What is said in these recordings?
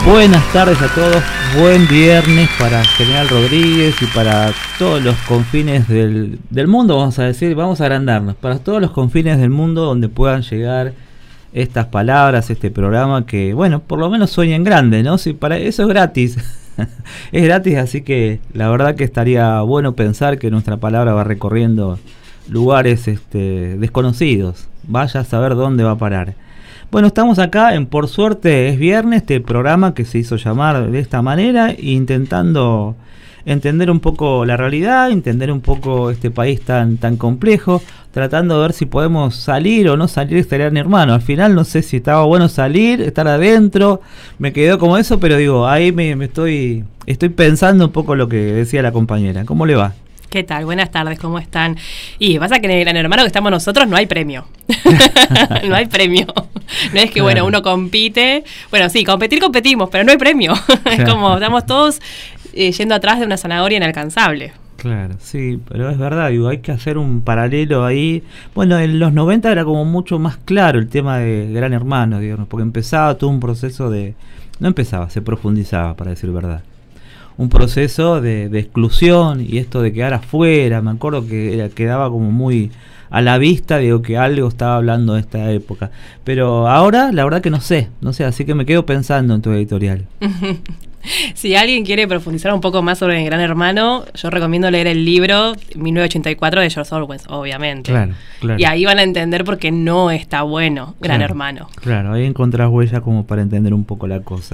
Buenas tardes a todos, buen viernes para General Rodríguez y para todos los confines del mundo, vamos a decir, vamos a agrandarnos, para todos los confines del mundo donde puedan llegar estas palabras, este programa que, bueno, por lo menos sueñen grande, ¿no? Si para eso es gratis, es gratis, así que la verdad que estaría bueno pensar que nuestra palabra va recorriendo lugares desconocidos, vaya a saber dónde va a parar. Bueno, estamos acá en Por Suerte es Viernes, este programa que se hizo llamar de esta manera, intentando entender un poco la realidad, entender un poco este país tan complejo, tratando de ver si podemos salir o no salir de este gran hermano. Al final no sé si estaba bueno salir, estar adentro, me quedó como eso, pero digo, ahí me estoy pensando un poco lo que decía la compañera. ¿Cómo le va? ¿Qué tal? Buenas tardes, ¿cómo están? Y pasa que en el Gran Hermano que estamos nosotros no hay premio. No hay premio. No es que, claro, bueno, uno compite. Bueno, sí, competimos, pero no hay premio. Claro. Es como, estamos todos yendo atrás de una zanahoria inalcanzable. Claro, sí, pero es verdad, digo, hay que hacer un paralelo ahí. Bueno, en los 90 era como mucho más claro el tema de Gran Hermano, digamos, porque empezaba todo un proceso de... No empezaba, se profundizaba, para decir verdad. Un proceso de exclusión y esto de quedar afuera, me acuerdo que quedaba como muy a la vista, digo que algo estaba hablando de esta época, pero ahora la verdad que no sé, así que me quedo pensando en tu editorial. Si alguien quiere profundizar un poco más sobre el Gran Hermano, yo recomiendo leer el libro 1984 de George Orwell, obviamente. Claro. Y ahí van a entender por qué no está bueno Gran Hermano. Claro, ahí encontrás huellas como para entender un poco la cosa.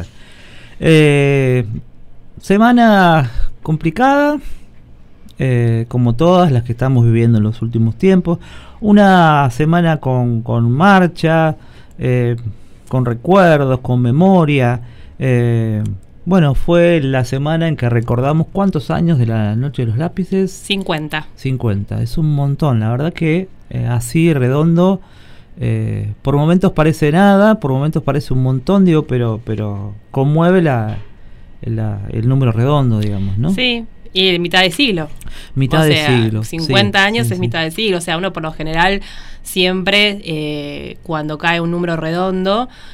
Semana complicada, como todas las que estamos viviendo en los últimos tiempos. Una semana con marcha, con recuerdos, con memoria. Bueno, fue la semana en que recordamos ¿cuántos años de la Noche de los Lápices? 50. 50, es un montón, la verdad que así redondo, por momentos parece nada, por momentos parece un montón, digo, pero conmueve el número redondo, digamos, ¿no? Sí, y mitad de siglo. Mitad de siglo. 50 años es mitad de siglo, o sea, uno por lo general siempre cuando cae un número redondo